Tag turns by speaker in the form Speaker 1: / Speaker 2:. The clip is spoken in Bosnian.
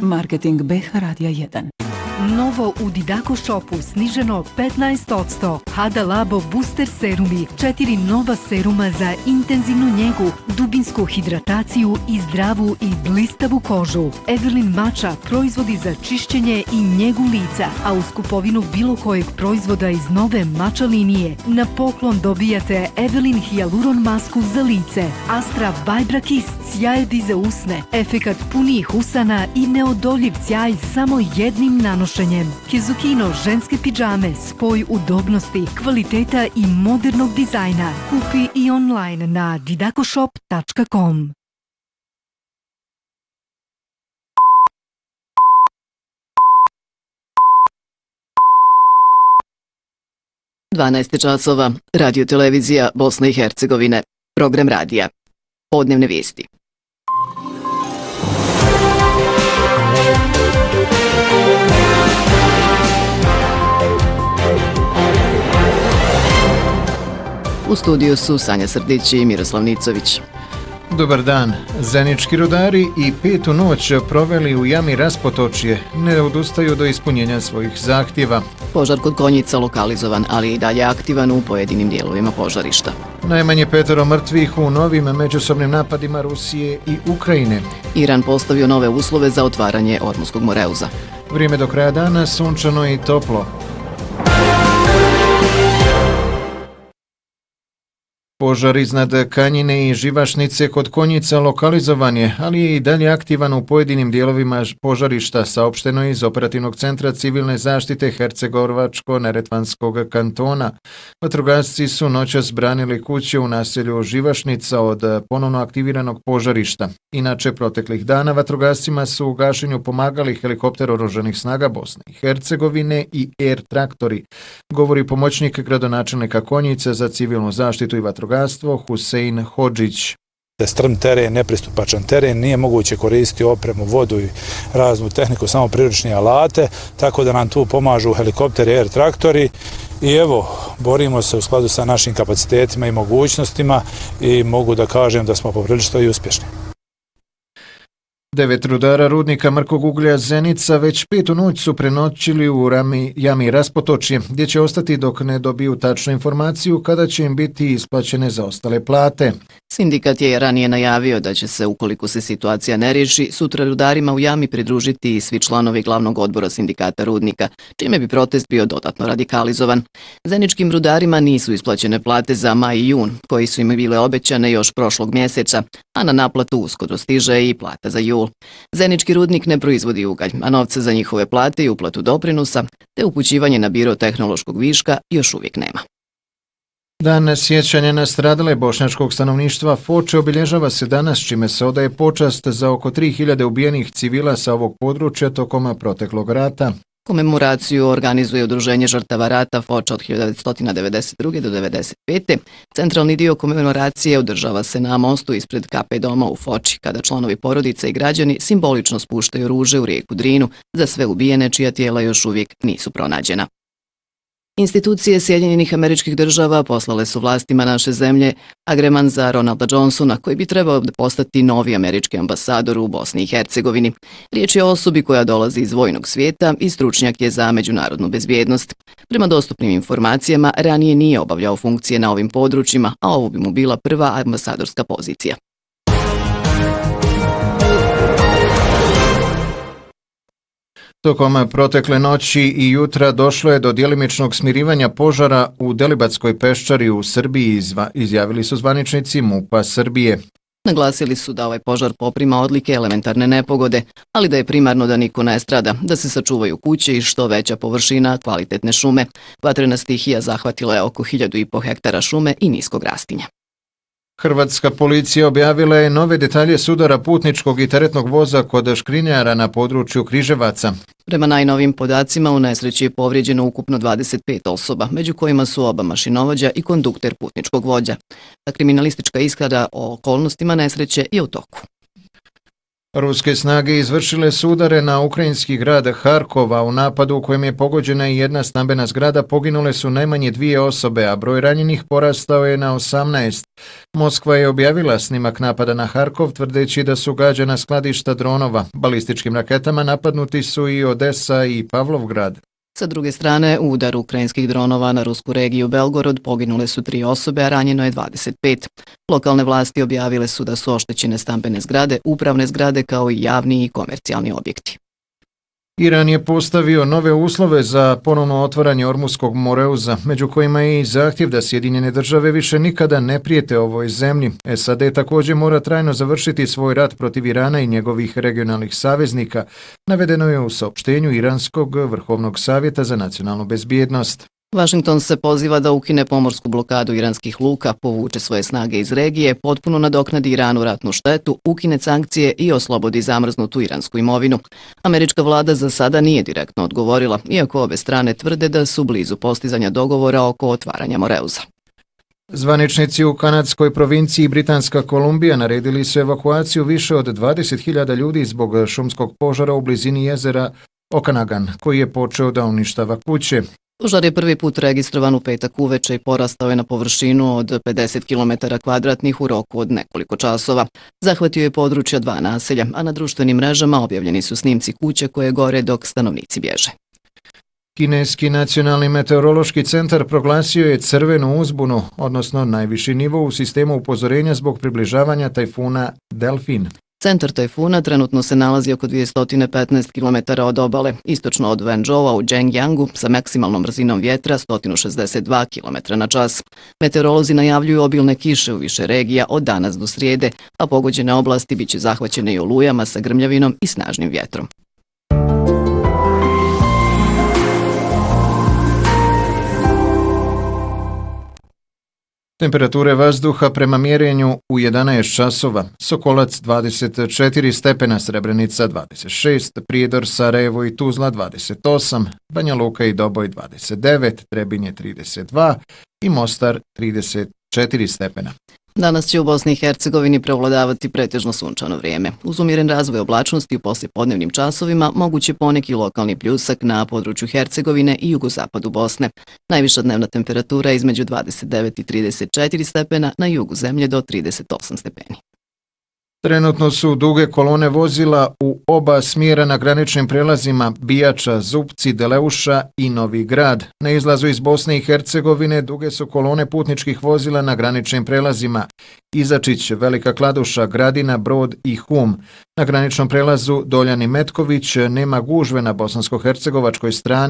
Speaker 1: Marketing BH Radija 1.
Speaker 2: Novo u Didako Shopu sniženo 15%. Hada Labo Booster serumi. 4 nova seruma za intenzivnu njegu, dubinsku hidrataciju i zdravu i blistavu kožu. Evelyn Mača proizvodi za čišćenje i njegu lica, a uz kupovinu bilo kojeg proizvoda iz nove Mača linije na poklon dobijate Evelyn Hyaluron masku za lice. Astra Vibra Kiss cjajevi za usne. Efekat punijih usana i neodoljiv cjaj samo jednim nanošenjem. Kizukino ženske pidžame, spoj udobnosti, kvaliteta i modernog dizajna. Kupi i online na didakoshop.com.
Speaker 3: časova, Radio televizija Bosne i Hercegovine, program radija, podnevne vijesti. U studiju su Sanja Srdić i Miroslav Nicović.
Speaker 4: Dobar dan. Zenički rudari i 5. noć proveli u jami Raspotočje, ne odustaju do ispunjenja svojih zahtjeva.
Speaker 3: Požar kod Konjica lokalizovan, ali i dalje aktivan u pojedinim dijelovima požarišta.
Speaker 4: Najmanje 5 mrtvih u novim međusobnim napadima Rusije i Ukrajine.
Speaker 3: Iran postavio nove uslove za otvaranje Ormuskog moreuza.
Speaker 4: Vrijeme do kraja dana sunčano i toplo. Požar iznad Kanjine i Živašnice kod Konjica lokalizovan je, ali je i dalje aktivan u pojedinim dijelovima požarišta, saopšteno iz Operativnog centra civilne zaštite Hercegovačko-Neretvanskog kantona. Vatrogasci su noćas branili kuće u naselju Živašnica od ponovno aktiviranog požarišta. Inače, proteklih dana vatrogascima su u gašenju pomagali helikopter oružanih snaga Bosne i Hercegovine i air traktori, govori pomoćnik gradonačelnika Konjica za civilnu zaštitu i vatrogasstvo Husein Hodžić.
Speaker 5: Strm teren, nepristupačan teren, nije moguće koristiti opremu, vodu i raznu tehniku, samo priručne alate, tako da nam tu pomažu helikopteri i air traktori. I evo, borimo se u skladu sa našim kapacitetima i mogućnostima i mogu da kažem da smo poprilično i uspješni.
Speaker 4: 9 rudara rudnika mrkog uglja Zenica već 5. noć su prenoćili u jami Raspotočje, gdje će ostati dok ne dobiju tačnu informaciju kada će im biti isplaćene zaostale plate.
Speaker 3: Sindikat je ranije najavio da će se, ukoliko se situacija ne riješi, sutra rudarima u jami pridružiti i svi članovi glavnog odbora sindikata rudnika, čime bi protest bio dodatno radikalizovan. Zeničkim rudarima nisu isplaćene plate za maj i jun, koji su im bile obećane još prošlog mjeseca, a na naplatu uskoro stiže i plata za jul. Zenički rudnik ne proizvodi ugalj, a novce za njihove plate i uplatu doprinosa, te upućivanje na biro tehnološkog viška još uvijek nema.
Speaker 4: Dan sjećanja na stradale bošnjačkog stanovništva Foče obilježava se danas, čime se odaje počast za oko 3000 ubijenih civila sa ovog područja tokom proteklog rata.
Speaker 3: Komemoraciju organizuje Udruženje žrtava rata Foča od 1992. do 1995. Centralni dio komemoracije održava se na mostu ispred KP doma u Foči, kada članovi porodice i građani simbolično spuštaju ruže u rijeku Drinu za sve ubijene čija tijela još uvijek nisu pronađena. Institucije Sjedinjenih Američkih Država poslale su vlastima naše zemlje agreman za Ronalda Johnsona, koji bi trebao postati novi američki ambasador u Bosni i Hercegovini. Riječ je o osobi koja dolazi iz vojnog svijeta i stručnjak je za međunarodnu bezbjednost. Prema dostupnim informacijama, ranije nije obavljao funkcije na ovim područjima, a ovo bi mu bila prva ambasadorska pozicija.
Speaker 4: Tokom protekle noći i jutra došlo je do djelimičnog smirivanja požara u Delibatskoj peščari u Srbiji, izjavili su zvaničnici MUP-a Srbije.
Speaker 3: Naglasili su da ovaj požar poprima odlike elementarne nepogode, ali da je primarno da niko ne strada, da se sačuvaju kuće i što veća površina kvalitetne šume. Vatrena stihija zahvatila je oko 1500 hektara šume i niskog rastinja.
Speaker 4: Hrvatska policija objavila je nove detalje sudara putničkog i teretnog voza kod Škrinjara na području Križevaca.
Speaker 3: Prema najnovim podacima u nesreći je povrijeđeno ukupno 25 osoba, među kojima su oba mašinovođa i kondukter putničkog vođa. A kriminalistička istraga o okolnostima nesreće je u toku.
Speaker 4: Ruske snage izvršile su udare na ukrajinski grad Harkova. U napadu u kojem je pogođena i jedna stambena zgrada poginule su najmanje 2 osobe, a broj ranjenih porastao je na 18. Moskva je objavila snimak napada na Harkov, tvrdeći da su gađana skladišta dronova. Balističkim raketama napadnuti su i Odesa i Pavlovgrad.
Speaker 3: Sa druge strane, u udaru ukrajinskih dronova na rusku regiju Belgorod poginule su 3 osobe, a ranjeno je 25. Lokalne vlasti objavile su da su oštećene stambene zgrade, upravne zgrade kao i javni i komercijalni objekti.
Speaker 4: Iran je postavio nove uslove za ponovno otvaranje Ormuskog moreuza, među kojima je i zahtjev da Sjedinjene države više nikada ne prijete ovoj zemlji. SAD također mora trajno završiti svoj rat protiv Irana i njegovih regionalnih saveznika, navedeno je u saopštenju Iranskog vrhovnog savjeta za nacionalnu bezbjednost.
Speaker 3: Washington se poziva da ukine pomorsku blokadu iranskih luka, povuče svoje snage iz regije, potpuno nadoknadi Iranu ratnu štetu, ukine sankcije i oslobodi zamrznutu iransku imovinu. Američka vlada za sada nije direktno odgovorila, iako obe strane tvrde da su blizu postizanja dogovora oko otvaranja moreuza.
Speaker 4: Zvaničnici u kanadskoj provinciji Britanska Kolumbija naredili su evakuaciju više od 20.000 ljudi zbog šumskog požara u blizini jezera Okanagan, koji je počeo da uništava kuće.
Speaker 3: Požar je prvi put registrovan u petak uveče i porastao je na površinu od 50 km2 u roku od nekoliko časova. Zahvatio je područja 2 naselja, a na društvenim mrežama objavljeni su snimci kuće koje gore dok stanovnici bježe.
Speaker 4: Kineski nacionalni meteorološki centar proglasio je crvenu uzbunu, odnosno najviši nivo u sistemu upozorenja zbog približavanja tajfuna Delfin.
Speaker 3: Centar tajfuna trenutno se nalazi oko 215 km od obale, istočno od Wenzhoua u Zhengyangu sa maksimalnom brzinom vjetra 162 km/h. Meteorolozi najavljuju obilne kiše u više regija od danas do srijede, a pogođene oblasti biće zahvaćene i olujama sa grmljavinom i snažnim vjetrom.
Speaker 4: Temperature vazduha prema mjerenju u 11 časova. Sokolac 24 stepena, Srebrenica 26, Prijedor, Sarajevo i Tuzla 28, Banja Luka i Doboj 29, Trebinje 32 i Mostar 34 stepena.
Speaker 3: Danas će u Bosni i Hercegovini prevladavati pretežno sunčano vrijeme. Uz umjeren razvoj oblačnosti u poslijepodnevnim časovima moguće poneki lokalni pljusak na području Hercegovine i jugozapadu Bosne. Najviša dnevna temperatura između 29 i 34 stepena, na jugu zemlje do 38 stepeni.
Speaker 4: Trenutno su duge kolone vozila u oba smjera na graničnim prelazima Bijača, Zupci, Deleuša i Novi Grad. Na izlazu iz Bosne i Hercegovine duge su kolone putničkih vozila na graničnim prelazima Izačić, Velika Kladuša, Gradina, Brod i Hum. Na graničnom prelazu Doljani Metković nema gužve na bosansko-hercegovačkoj strani.